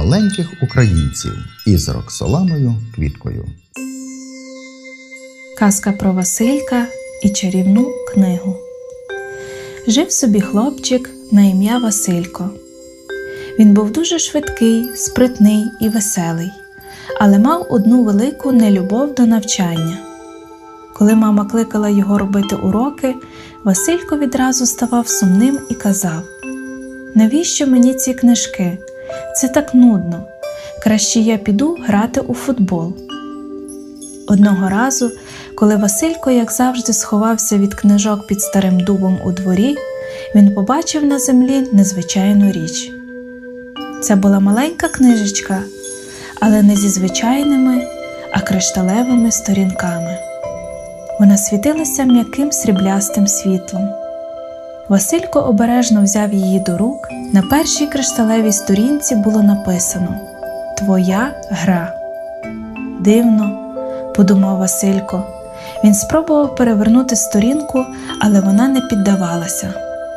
маленьких українців із Роксоланою Квіткою. Казка про Василька і чарівну книгу. Жив собі хлопчик на ім'я Василько. Він був дуже швидкий, спритний і веселий, але мав одну велику нелюбов до навчання. Коли мама кликала його робити уроки, Василько відразу ставав сумним і казав: «Навіщо мені ці книжки? Це так нудно. Краще я піду грати у футбол». Одного разу, коли Василько, як завжди, сховався від книжок під старим дубом у дворі, він побачив на землі незвичайну річ. Це була маленька книжечка, але не зі звичайними, а кришталевими сторінками. Вона світилася м'яким сріблястим світлом. Василько обережно взяв її до рук. На першій кришталевій сторінці було написано «Твоя гра». «Дивно», – подумав Василько. Він спробував перевернути сторінку, але вона не піддавалася.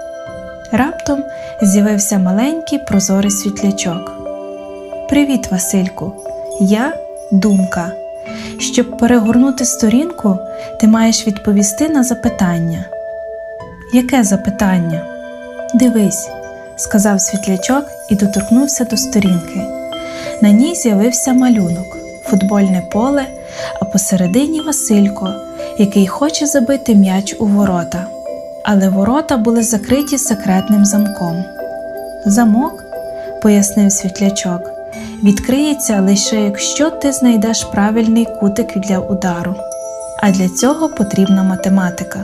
Раптом з'явився маленький прозорий світлячок. «Привіт, Васильку, я Думка. Щоб перегорнути сторінку, ти маєш відповісти на запитання». «Яке запитання?» «Дивись», – сказав світлячок і доторкнувся до сторінки. На ній з'явився малюнок – футбольне поле, а посередині Василько, який хоче забити м'яч у ворота. Але ворота були закриті секретним замком. «Замок», – пояснив світлячок, – «відкриється лише якщо ти знайдеш правильний кутик для удару. А для цього потрібна математика».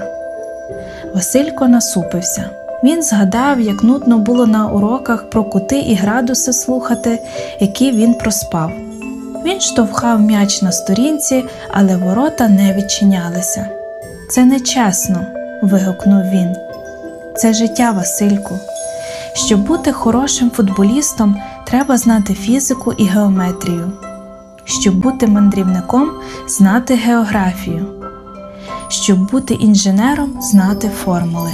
Василько насупився. Він згадав, як нудно було на уроках про кути і градуси слухати, які він проспав. Він штовхав м'яч на сторінці, але ворота не відчинялися. «Це нечесно», – вигукнув він. «Це життя, Васильку. Щоб бути хорошим футболістом, треба знати фізику і геометрію. Щоб бути мандрівником, знати географію. Щоб бути інженером, знати формули.